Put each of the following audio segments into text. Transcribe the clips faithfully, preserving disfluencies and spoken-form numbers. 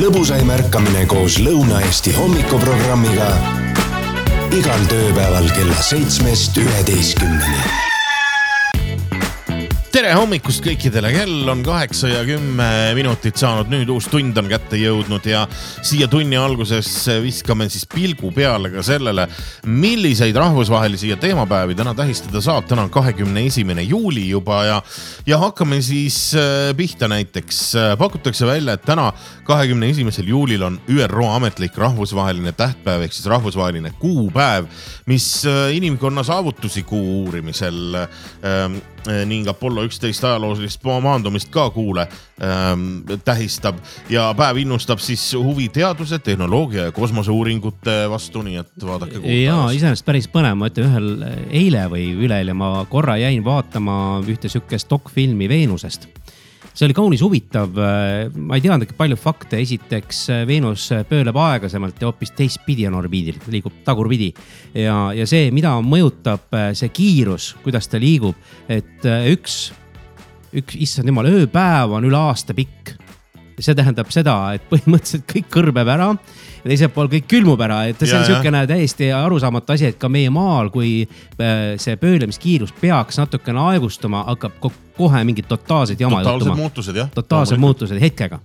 lõbusaim ärkamine koos Lõuna-Eesti hommikuprogrammiga igal tööpäeval kella seitsmest üheteistkümneni. Tere hommikust kõikidele, kell on kaheksa ja kümme minutit saanud, nüüd uus tund on kätte jõudnud ja siia tunni alguses viskame siis pilgu peale ka sellele, milliseid rahvusvahelisi ja teemapäevi täna tähistada saab. Täna on kahekümne esimene juuli juba ja, ja hakkame siis pihta näiteks. Pakutakse välja, et täna kahekümne esimesel juulil on Ü R O ametlik rahvusvaheline tähtpäev ehk siis rahvusvaheline kuupäev, mis inimkonna saavutusi kuu uurimisel ähm, ning Apollo üksteist ajaloosilist maandumist ka kuule ähm, tähistab ja päev innustab siis huvi teaduse, tehnoloogia ja kosmoseuuringute vastu, nii et vaadake kuulda. Jaa, iseenesest päris põnev, ma ütlen ühel eile või üleeile ma korra jäin vaatama ühte sükest dokfilmi Veenusest. See oli kaunis huvitav, ma ei teadnud palju fakte, esiteks Veenus pööleb aegasemalt ja hoopis teistpidi on orbiidil, liigub tagurpidi ja, ja see, mida mõjutab see kiirus, kuidas ta liigub, et üks, üks issand jumal, ööpäev on üle aasta pikk. See tähendab seda, et põhimõtteliselt kõik kõrbeb ära ja teiselt pool kõik külmub ära, et see on sükene täiesti arusaamatu asi, et ka meie maal, kui see pöölemiskiirus peaks natukene aegustuma, hakkab kohe mingid totaalsed jamad Totaalsed juhtuma. muutused, jah. Totaalsed muutused hetkega.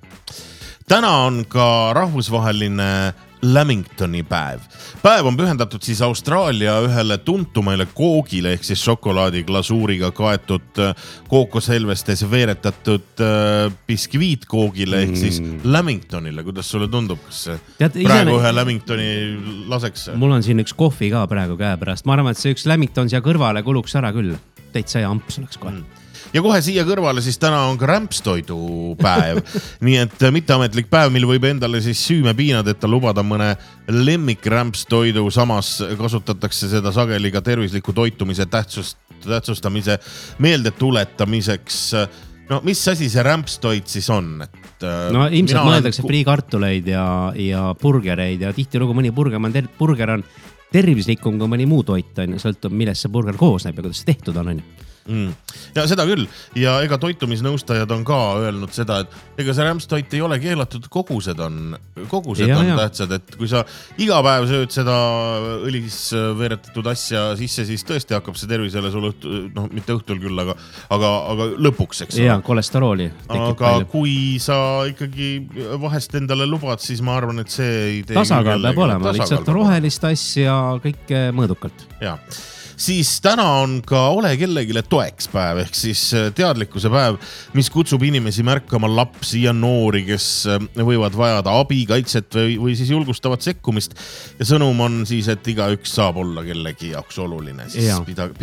Täna on ka rahvusvaheline Lamingtoni päev. Päev on pühendatud siis Austraalia ühele tuntumaile koogile ehk siis šokolaadi glasuuriga kaetud kookoshelvestes veeretatud biskviitkoogile ehk siis Lamingtonile. Kuidas sulle tundub, kas Tead, praegu isene... ühe Lamingtoni laseks? Mul on siin üks kohvi ka praegu käe pärast. Ma arvan, et see üks Lamington siia kõrvale kuluks ära küll. Täitsa ja amps oleks kohe. Mm. Ja kohe siia kõrvale siis täna on ka rämpstoidu päev. Nii et mitteametlik päev, mil võib endale siis süümepiinad, et ta lubada mõne lemmik rämpstoidu. Samas kasutatakse seda sageli ka tervisliku toitumise tähtsust, tähtsustamise meelde tuletamiseks. No mis asi see rämpstoit siis on? Et, no ilmselt mõeldakse olen... friikartuleid ja, ja burgereid ja tihti lugu mõni burger, burger on tervislikum kui mõni muu toit. On, sõltub, millest see burger koosneb ja kuidas see tehtud on. on. Mm. Ja seda küll. Ja ega toitumisnõustajad on ka öelnud seda, et ega see rämpstoit ei ole keelatud, kogused on, kogused ja, on ja. tähtsad, et kui sa iga päev sööd seda õlis veeretatud asja sisse, siis tõesti hakkab see tervisele sul õhtul, noh, mitte õhtul küll, aga, aga, aga lõpuks, eks. Ja, kolesterooli. Aga palju. Kui sa ikkagi vahest endale lubad, siis ma arvan, et see ei tee. Tasakaal peab olema, lihtsalt rohelist asja kõike mõõdukalt. Ja. Siis täna on ka ole kellegile toeks päev ehk siis teadlikkuse päev, mis kutsub inimesi märkama lapsi ja noori, kes võivad vajada abi, kaitset või, või siis julgustavat sekkumist. Ja sõnum on siis, et igaüks saab olla kellegi jaoks oluline. Siis pida,